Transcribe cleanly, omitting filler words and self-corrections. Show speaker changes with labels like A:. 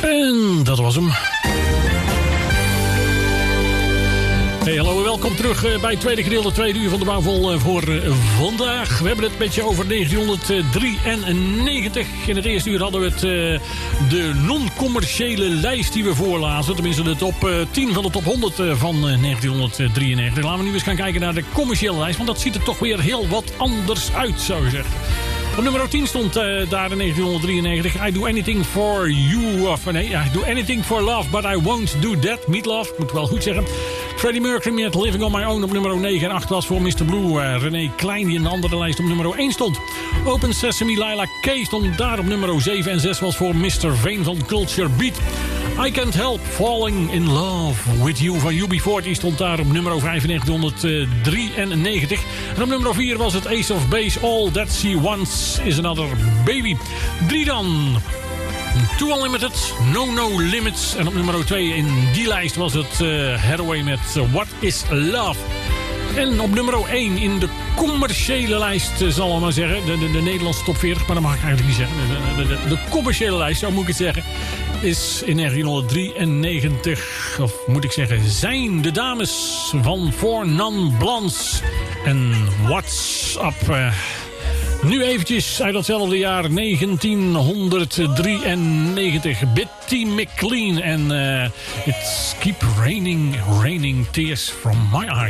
A: En dat was hem. Hey, hallo en welkom terug bij het tweede gedeelte, tweede uur van de Bouwvol voor vandaag. We hebben het een beetje over 1993. In het eerste uur hadden we de non-commerciële lijst die we voorlazen. Tenminste de top 10 van de top 100 van 1993. Laten we nu eens gaan kijken naar de commerciële lijst. Want dat ziet er toch weer heel wat anders uit, zou je zeggen. Op nummer 10 stond daar in 1993. I do anything for you. Of nee, I do anything for love, but I won't do that. Meatloaf, moet wel goed zeggen. Freddie Mercury met Living on My Own op nummer 9. En 8 was voor Mr. Blue. René Klein die in de andere lijst op nummer 1 stond. Open Sesame, Laila K stond daar op nummer 7. En 6 was voor Mr. Veen van Culture Beat. I Can't Help Falling in Love With You van UB40 stond daar op nummer 5 in 1993. En op nummer 4 was het Ace of Base, All That She Wants Is Another Baby. 3 dan. Too Unlimited, No Limits. En op nummer 2 in die lijst was het Hathaway met What Is Love. En op nummer 1 in de commerciële lijst, zal ik maar zeggen. De Nederlandse top 40, maar dat mag ik eigenlijk niet zeggen. De commerciële lijst, zo moet ik het zeggen. Is in 1993, of moet ik zeggen, zijn de dames van Four Non Blondes en What's Up. Nu eventjes uit datzelfde jaar 1993. Betty McLean en It's Keep Raining Tears From My Eyes.